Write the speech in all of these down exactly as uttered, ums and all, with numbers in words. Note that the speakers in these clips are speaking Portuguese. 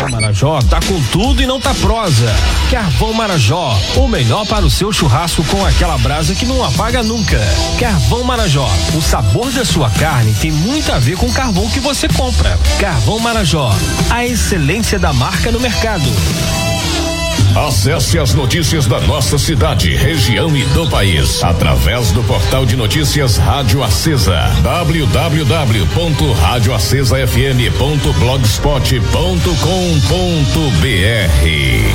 Carvão Marajó tá com tudo e não tá prosa. Carvão Marajó, o melhor para o seu churrasco com aquela brasa que não apaga nunca. Carvão Marajó, o sabor da sua carne tem muito a ver com o carvão que você compra. Carvão Marajó, a excelência da marca no mercado. Acesse as notícias da nossa cidade, região e do país através do portal de notícias Rádio Acesa, w w w ponto rádio acesa f m ponto blogspot ponto com ponto b r.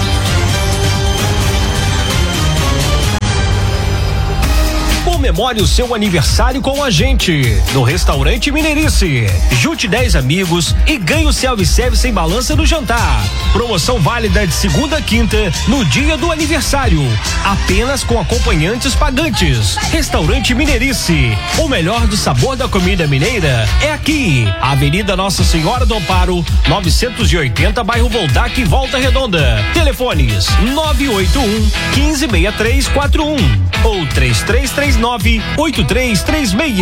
Comemore o seu aniversário com a gente no Restaurante Mineirice. Junte dez amigos e ganhe o self-service sem balança no jantar. Promoção válida de segunda a quinta no dia do aniversário. Apenas com acompanhantes pagantes. Restaurante Mineirice. O melhor do sabor da comida mineira é aqui. Avenida Nossa Senhora do Amparo, novecentos e oitenta, bairro Voldac, Volta Redonda. Telefones nove oito um, um cinco seis três quatro um ou três três três nove oito três três seis.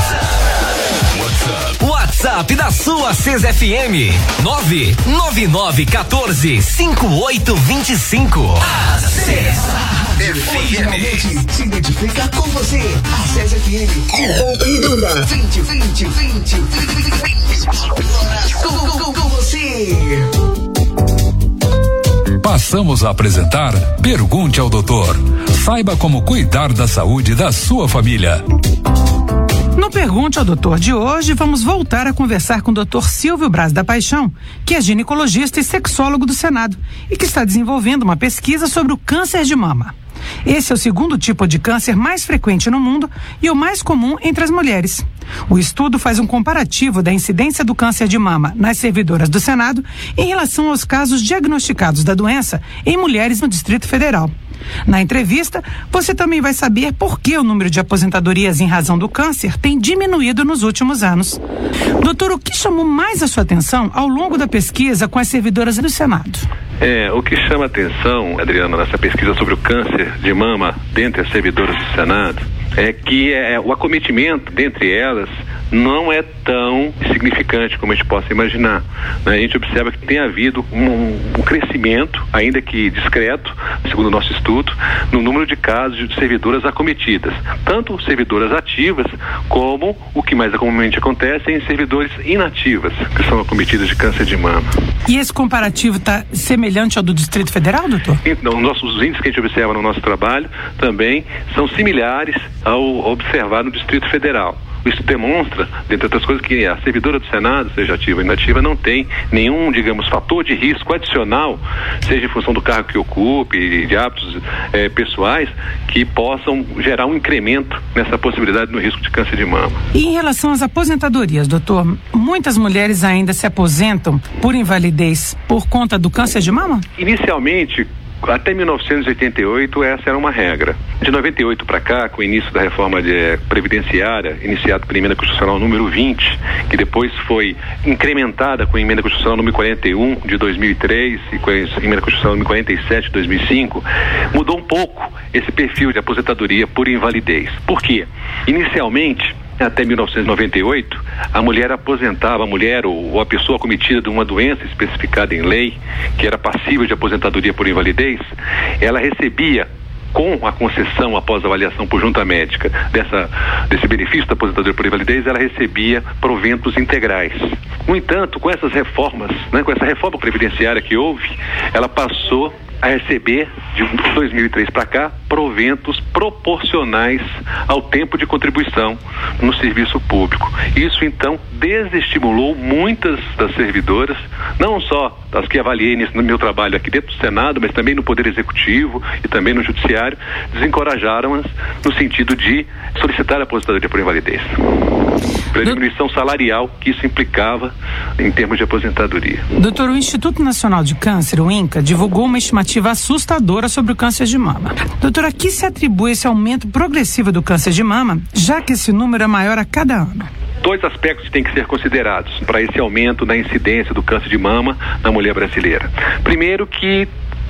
WhatsApp da sua Acesa F M nove nove nove um quatro cinco oito dois cinco. Acesa F M. Se identifica com você. Acesa F M. vinte, vinte, vinte, vinte. Com, com, com você. Passamos a apresentar Pergunte ao Doutor. Saiba como cuidar da saúde da sua família. No Pergunte ao Doutor de hoje, vamos voltar a conversar com o doutor Silvio Braz da Paixão, que é ginecologista e sexólogo do Senado e que está desenvolvendo uma pesquisa sobre o câncer de mama. Esse é o segundo tipo de câncer mais frequente no mundo e o mais comum entre as mulheres. O estudo faz um comparativo da incidência do câncer de mama nas servidoras do Senado em relação aos casos diagnosticados da doença em mulheres no Distrito Federal. Na entrevista, você também vai saber por que o número de aposentadorias em razão do câncer tem diminuído nos últimos anos. Doutor, o que chamou mais a sua atenção ao longo da pesquisa com as servidoras do Senado? É, o que chama atenção, Adriana, nessa pesquisa sobre o câncer de mama dentre as servidoras do Senado, é que é, o acometimento dentre elas não é tão significante como a gente possa imaginar, né? A gente observa que tem havido um, um crescimento, ainda que discreto, segundo o nosso estudo, no número de casos de servidoras acometidas, tanto servidoras ativas como o que mais comumente acontece em servidores inativas, que são acometidas de câncer de mama. E esse comparativo está semelhante ao do Distrito Federal, doutor? Então, nossos índices que a gente observa no nosso trabalho também são similares ao observar no Distrito Federal. Isso demonstra, dentre outras coisas, que a servidora do Senado, seja ativa ou inativa, não tem nenhum, digamos, fator de risco adicional, seja em função do cargo que ocupe, de hábitos eh, pessoais, que possam gerar um incremento nessa possibilidade no risco de câncer de mama. E em relação às aposentadorias, doutor, muitas mulheres ainda se aposentam por invalidez por conta do câncer de mama? Inicialmente, até mil novecentos e oitenta e oito, essa era uma regra. De noventa e oito para cá, com o início da reforma de, eh, previdenciária, iniciado pela emenda constitucional número vinte, que depois foi incrementada com a emenda constitucional número quarenta e um de dois mil e três e com a emenda constitucional número quarenta e sete de dois mil e cinco, mudou um pouco esse perfil de aposentadoria por invalidez. Por quê? Inicialmente, até mil novecentos e noventa e oito, a mulher aposentava, a mulher ou, ou a pessoa acometida de uma doença especificada em lei, que era passível de aposentadoria por invalidez, ela recebia, com a concessão após avaliação por junta médica dessa, desse benefício da aposentadoria por invalidez, ela recebia proventos integrais. No entanto, com essas reformas, né, com essa reforma previdenciária que houve, ela passou a receber, de dois mil e três para cá, proventos proporcionais ao tempo de contribuição no serviço público. Isso, então, desestimulou muitas das servidoras, não só das que avaliei no meu trabalho aqui dentro do Senado, mas também no Poder Executivo e também no Judiciário, desencorajaram-as no sentido de solicitar a aposentadoria por invalidez. Pela diminuição salarial que isso implicava em termos de aposentadoria. Doutor, o Instituto Nacional de Câncer, o INCA, divulgou uma estimativa assustadora sobre o câncer de mama. Doutor, a que se atribui esse aumento progressivo do câncer de mama, já que esse número é maior a cada ano? Dois aspectos têm que ser considerados para esse aumento na incidência do câncer de mama na mulher brasileira. Primeiro, que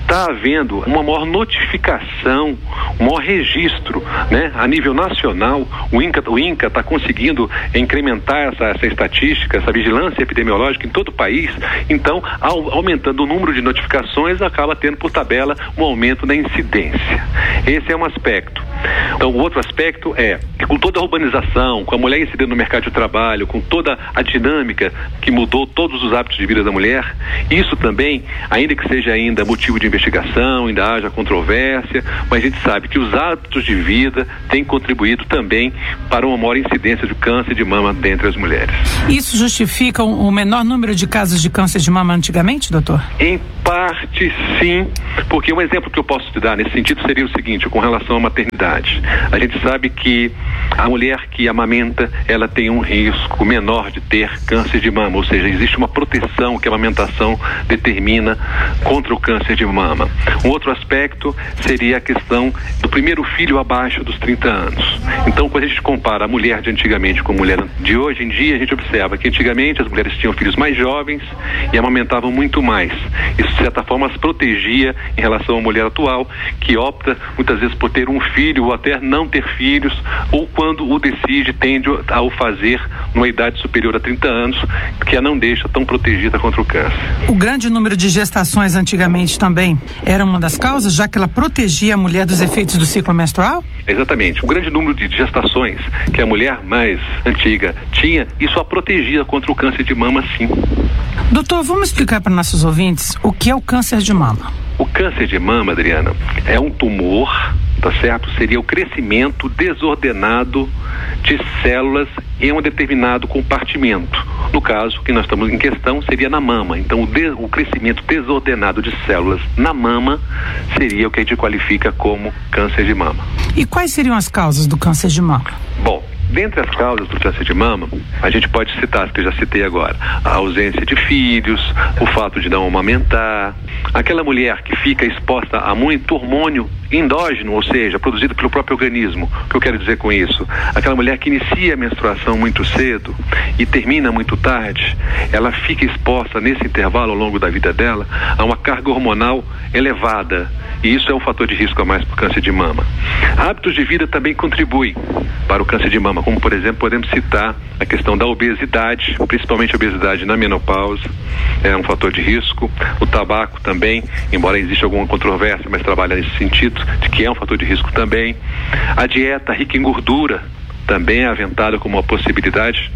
está havendo uma maior notificação, um maior registro, né? A nível nacional, o INCA o INCA está conseguindo incrementar essa, essa estatística, essa vigilância epidemiológica em todo o país. Então, ao, aumentando o número de notificações, acaba tendo por tabela um aumento da incidência. Esse é um aspecto. Então, o outro aspecto é que com toda a urbanização, com a mulher incidendo no mercado de trabalho, com toda a dinâmica que mudou todos os hábitos de vida da mulher, isso também, ainda que seja ainda motivo de investigação, ainda haja controvérsia, mas a gente sabe que os hábitos de vida têm contribuído também para uma maior incidência de câncer de mama dentre as mulheres. Isso justifica o menor número de casos de câncer de mama antigamente, doutor? Em parte, sim, porque um exemplo que eu posso te dar nesse sentido seria o seguinte, com relação à maternidade. A gente sabe que a mulher que amamenta, ela tem um risco menor de ter câncer de mama, ou seja, existe uma proteção que a amamentação determina contra o câncer de mama. Um outro aspecto seria a questão do primeiro filho abaixo dos trinta anos. Então, quando a gente compara a mulher de antigamente com a mulher de hoje em dia, a gente observa que antigamente as mulheres tinham filhos mais jovens e amamentavam muito mais. Isso, de certa forma, as protegia em relação à mulher atual, que opta muitas vezes por ter um filho ou até não ter filhos, ou quando o decide, tende a o fazer numa idade superior a trinta anos, que a não deixa tão protegida contra o câncer. O grande número de gestações antigamente também era uma das causas, já que ela protegia a mulher dos efeitos do ciclo menstrual? Exatamente. O grande número de gestações que a mulher mais antiga tinha, isso a protegia contra o câncer de mama, sim. Doutor, vamos explicar para nossos ouvintes o que é o câncer de mama. O câncer de mama, Adriana, é um tumor, tá certo? Seria o crescimento desordenado de células em um determinado compartimento. No caso, que nós estamos em questão, seria na mama. Então, o, de, o crescimento desordenado de células na mama seria o que a gente qualifica como câncer de mama. E quais seriam as causas do câncer de mama? Bom, dentre as causas do câncer de mama, a gente pode citar, que eu já citei agora, a ausência de filhos, o fato de não amamentar, aquela mulher que fica exposta a muito hormônio endógeno, ou seja, produzido pelo próprio organismo. O que eu quero dizer com isso? Aquela mulher que inicia a menstruação muito cedo e termina muito tarde, ela fica exposta nesse intervalo ao longo da vida dela a uma carga hormonal elevada, e isso é um fator de risco a mais para o câncer de mama. Hábitos de vida também contribuem para o câncer de mama, como por exemplo podemos citar a questão da obesidade, principalmente a obesidade na menopausa, é um fator de risco. O tabaco também, embora exista alguma controvérsia, mas trabalha nesse sentido, de que é um fator de risco também. A dieta rica em gordura também é aventada como uma possibilidade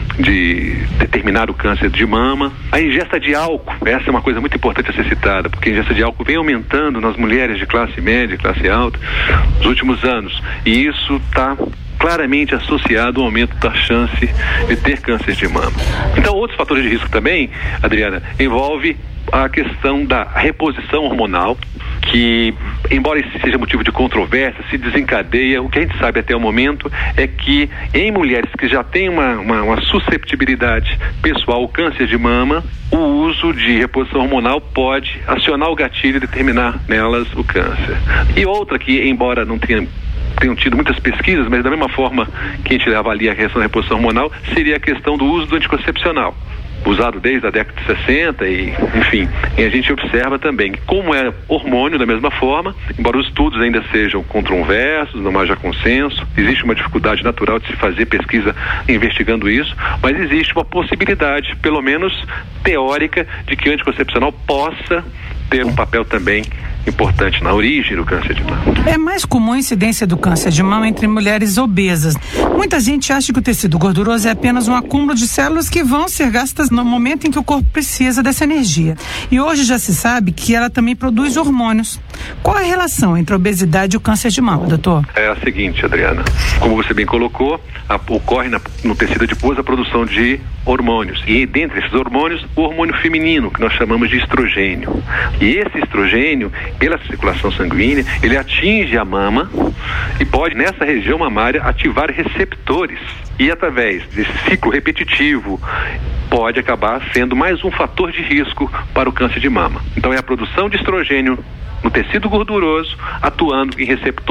de determinar o câncer de mama. A ingesta de álcool, essa é uma coisa muito importante a ser citada, porque a ingesta de álcool vem aumentando nas mulheres de classe média, classe alta, nos últimos anos, e isso está claramente associado ao aumento da chance de ter câncer de mama. Então, outros fatores de risco também, Adriana, envolve a questão da reposição hormonal, que, embora isso seja motivo de controvérsia, se desencadeia. O que a gente sabe até o momento é que em mulheres que já têm uma, uma, uma susceptibilidade pessoal ao câncer de mama, o uso de reposição hormonal pode acionar o gatilho e determinar nelas o câncer. E outra que, embora não tenha tenham tido muitas pesquisas, mas da mesma forma que a gente avalia a questão da reposição hormonal, seria a questão do uso do anticoncepcional, usado desde a década de sessenta e, enfim, e a gente observa também que, como é hormônio da mesma forma, embora os estudos ainda sejam controversos, não haja consenso, existe uma dificuldade natural de se fazer pesquisa investigando isso, mas existe uma possibilidade, pelo menos teórica, de que o anticoncepcional possa ter um papel também importante na origem do câncer de mama. É mais comum a incidência do câncer de mama entre mulheres obesas. Muita gente acha que o tecido gorduroso é apenas um acúmulo de células que vão ser gastas no momento em que o corpo precisa dessa energia. E hoje já se sabe que ela também produz hormônios. Qual a relação entre a obesidade e o câncer de mama, doutor? É a seguinte, Adriana. Como você bem colocou, a, ocorre na, no tecido adiposo a produção de hormônios. E dentre esses hormônios, o hormônio feminino, que nós chamamos de estrogênio. E esse estrogênio, pela circulação sanguínea, ele atinge a mama e pode, nessa região mamária, ativar receptores. E através desse ciclo repetitivo, pode acabar sendo mais um fator de risco para o câncer de mama. Então é a produção de estrogênio no tecido gorduroso, atuando em receptor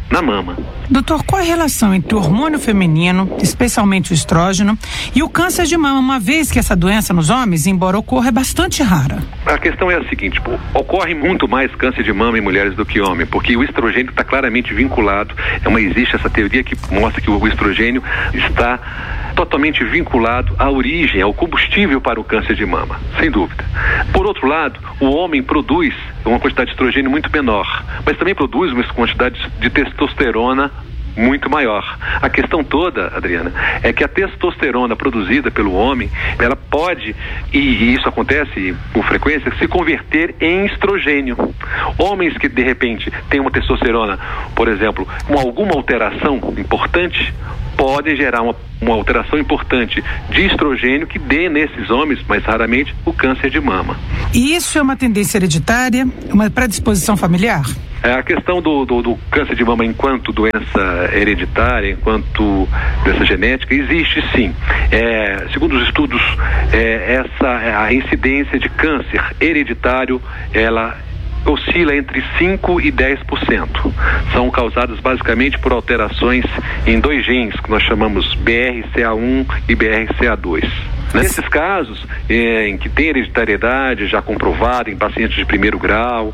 na mama. Doutor, qual a relação entre o hormônio feminino, especialmente o estrógeno, e o câncer de mama, uma vez que essa doença nos homens, embora ocorra, é bastante rara? A questão é a seguinte, pô, ocorre muito mais câncer de mama em mulheres do que homem, porque o estrogênio está claramente vinculado, é uma, existe essa teoria que mostra que o estrogênio está totalmente vinculado à origem, ao combustível para o câncer de mama, sem dúvida. Por outro lado, o homem produz uma quantidade de estrogênio muito menor, mas também produz uma quantidade de testosterona muito maior. A questão toda, Adriana, é que a testosterona produzida pelo homem, ela pode, e isso acontece com frequência, se converter em estrogênio. Homens que de repente têm uma testosterona, por exemplo, com alguma alteração importante, podem gerar uma, uma alteração importante de estrogênio que dê nesses homens, mais raramente, o câncer de mama. E isso é uma tendência hereditária, uma predisposição familiar? É, a questão do, do, do câncer de mama enquanto doença hereditária, enquanto doença genética, existe sim. É, segundo os estudos, é, essa, a incidência de câncer hereditário, ela oscila entre cinco e dez por cento. São causadas basicamente por alterações em dois genes, que nós chamamos B R C A um e B R C A dois. Nesses casos, é, em que tem hereditariedade já comprovada em pacientes de primeiro grau,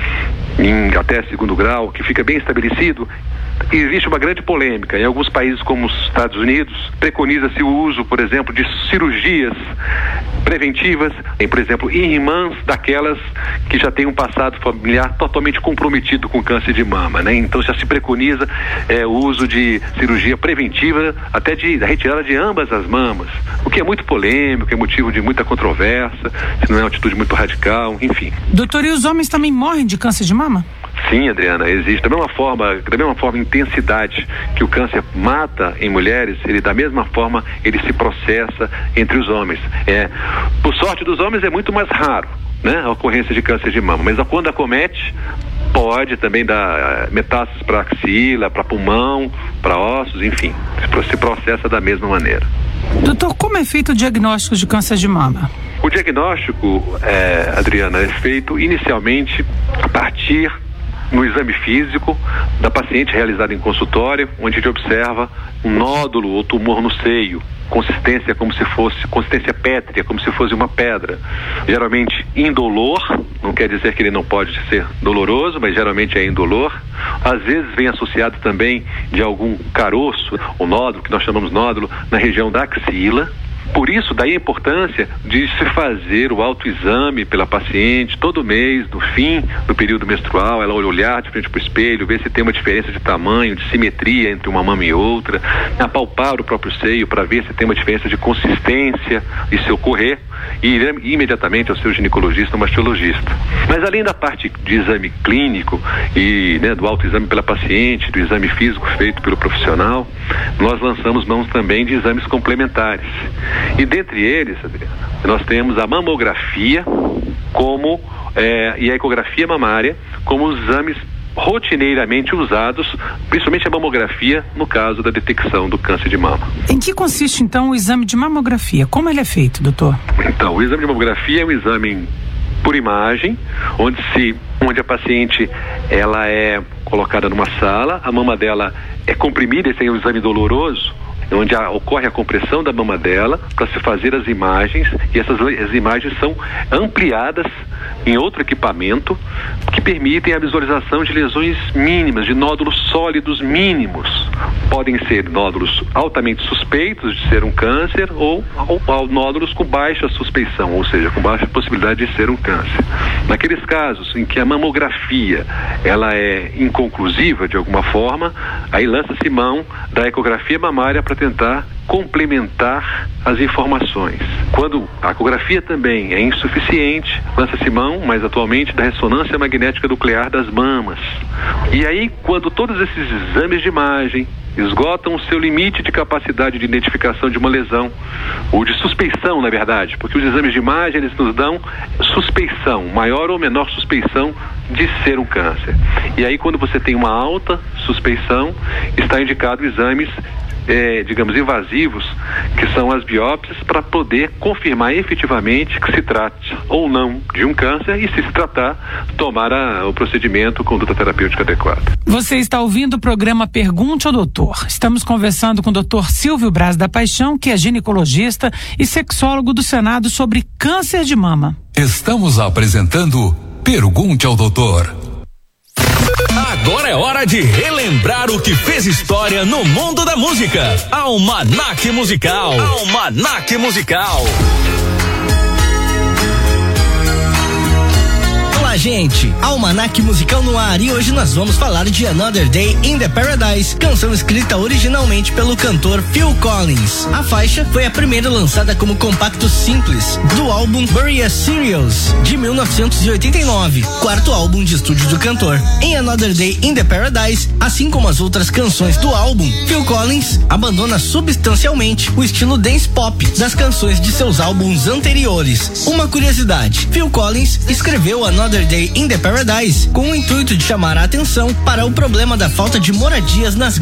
em até segundo grau, que fica bem estabelecido, existe uma grande polêmica. Em alguns países como os Estados Unidos, preconiza-se o uso, por exemplo, de cirurgias preventivas, em, por exemplo, em irmãs daquelas que já têm um passado familiar totalmente comprometido com câncer de mama, né? Então já se preconiza é, o uso de cirurgia preventiva, até de da retirada de ambas as mamas, o que é muito polêmico, é motivo de muita controvérsia, se não é uma atitude muito radical, enfim. Doutor, e os homens também morrem de câncer de mama? Sim, Adriana, existe. Da mesma forma, da mesma forma, intensidade que o câncer mata em mulheres, ele da mesma forma ele se processa entre os homens. É, por sorte dos homens é muito mais raro, né, a ocorrência de câncer de mama, mas quando acomete, pode também dar metástases para axila, para pulmão, para ossos, enfim, se processa da mesma maneira. Doutor, como é feito o diagnóstico de câncer de mama? O diagnóstico, é, Adriana, é feito inicialmente a partir no exame físico da paciente realizado em consultório, onde a gente observa um nódulo ou tumor no seio, consistência como se fosse, consistência pétrea, como se fosse uma pedra, geralmente indolor, não quer dizer que ele não pode ser doloroso, mas geralmente é indolor. Às vezes vem associado também de algum caroço, o nódulo, que nós chamamos nódulo, na região da axila. Por isso, daí a importância de se fazer o autoexame pela paciente todo mês, no fim do período menstrual, ela olhar de frente para o espelho, ver se tem uma diferença de tamanho, de simetria entre uma mama e outra, apalpar o próprio seio para ver se tem uma diferença de consistência, e se ocorrer, ir imediatamente ao seu ginecologista ou mastologista. Mas além da parte de exame clínico e, né, do autoexame pela paciente, do exame físico feito pelo profissional, nós lançamos mãos também de exames complementares. E dentre eles, Adriana, nós temos a mamografia como, é, e a ecografia mamária como os exames rotineiramente usados, principalmente a mamografia no caso da detecção do câncer de mama. Em que consiste então o exame de mamografia? Como ele é feito, doutor? Então, o exame de mamografia é um exame por imagem, onde se, onde a paciente ela é colocada numa sala, a mama dela é comprimida, esse é um exame doloroso, onde a, ocorre a compressão da mama dela para se fazer as imagens, e essas as imagens são ampliadas em outro equipamento que permitem a visualização de lesões mínimas, de nódulos sólidos mínimos. Podem ser nódulos altamente suspeitos de ser um câncer ou, ou, ou nódulos com baixa suspeição, ou seja, com baixa possibilidade de ser um câncer. Naqueles casos em que a mamografia ela é inconclusiva de alguma forma, aí lança-se mão da ecografia mamária para tentar complementar as informações. Quando a ecografia também é insuficiente, lança-se mão, mais atualmente, da ressonância magnética nuclear das mamas. E aí, quando todos esses exames de imagem esgotam o seu limite de capacidade de identificação de uma lesão, ou de suspeição, na verdade, porque os exames de imagem, eles nos dão suspeição, maior ou menor suspeição de ser um câncer. E aí, quando você tem uma alta suspeição, está indicado exames é, digamos, invasivos, que são as biópsias, para poder confirmar efetivamente que se trate ou não de um câncer e, se se tratar, tomar a, o procedimento, conduta terapêutica adequada. Você está ouvindo o programa Pergunte ao Doutor. Estamos conversando com o doutor Silvio Braz da Paixão, que é ginecologista e sexólogo do Senado, sobre câncer de mama. Estamos apresentando Pergunte ao Doutor. Agora é hora de relembrar o que fez história no mundo da música. Almanaque Musical. Almanaque Musical. Olá, gente, Almanaque Musical no ar, e hoje nós vamos falar de Another Day in the Paradise, canção escrita originalmente pelo cantor Phil Collins. A faixa foi a primeira lançada como compacto simples do álbum Bury Us Serious, de mil novecentos e oitenta e nove, quarto álbum de estúdio do cantor. Em Another Day in the Paradise, assim como as outras canções do álbum, Phil Collins abandona substancialmente o estilo dance pop das canções de seus álbuns anteriores. Uma curiosidade, Phil Collins escreveu Another Day in the Paradise com o intuito de chamar a atenção para o problema da falta de moradias nas